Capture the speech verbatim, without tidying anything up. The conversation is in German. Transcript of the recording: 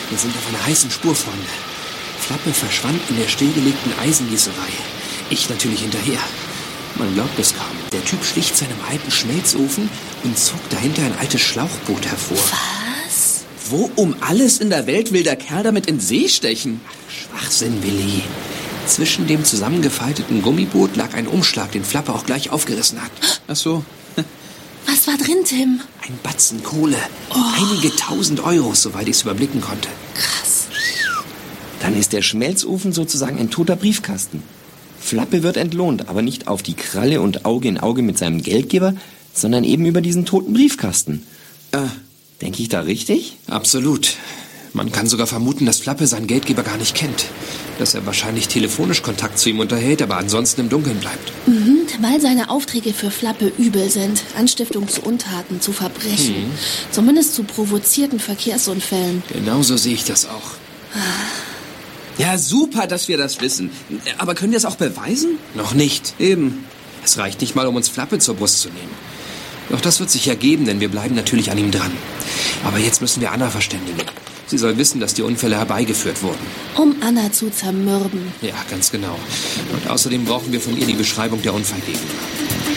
Wir sind auf einer heißen Spur, Freunde. Flappe verschwand in der stillgelegten Eisengießerei. Ich natürlich hinterher. Man glaubt es kaum. Der Typ schlich zu einem alten Schmelzofen und zog dahinter ein altes Schlauchboot hervor. Was? Wo um alles in der Welt will der Kerl damit in See stechen? Schwachsinn, Willi. Zwischen dem zusammengefalteten Gummiboot lag ein Umschlag, den Flappe auch gleich aufgerissen hat. Ach so. Was war drin, Tim? Ein Batzen Kohle. Oh. Einige tausend Euros, soweit ich es überblicken konnte. Krass. Dann ist der Schmelzofen sozusagen ein toter Briefkasten. Flappe wird entlohnt, aber nicht auf die Kralle und Auge in Auge mit seinem Geldgeber, sondern eben über diesen toten Briefkasten. Äh, denke ich da richtig? Absolut. Man kann sogar vermuten, dass Flappe seinen Geldgeber gar nicht kennt. Dass er wahrscheinlich telefonisch Kontakt zu ihm unterhält, aber ansonsten im Dunkeln bleibt. Mhm, weil seine Aufträge für Flappe übel sind. Anstiftung zu Untaten, zu Verbrechen. Mhm. Zumindest zu provozierten Verkehrsunfällen. Genauso sehe ich das auch. Ja, super, dass wir das wissen. Aber können wir es auch beweisen? Noch nicht. Eben. Es reicht nicht mal, um uns Flappe zur Brust zu nehmen. Doch das wird sich ergeben, denn wir bleiben natürlich an ihm dran. Aber jetzt müssen wir Anna verständigen. Sie soll wissen, dass die Unfälle herbeigeführt wurden. Um Anna zu zermürben. Ja, ganz genau. Und außerdem brauchen wir von ihr die Beschreibung der Unfallgegend.